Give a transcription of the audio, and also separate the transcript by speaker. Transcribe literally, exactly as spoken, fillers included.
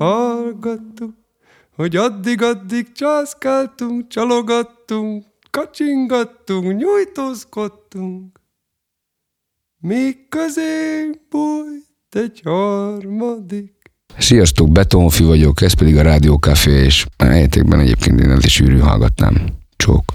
Speaker 1: hallgattuk, hogy addig-addig császkáltunk, csalogattunk, kacsingattunk, nyújtózkodtunk. Még közénk bújt egy harmadik.
Speaker 2: Sziasztok, Betonfi vagyok, ez pedig a Rádió Café, és helyetében egyébként én el is sűrűn hallgatnám. Csók.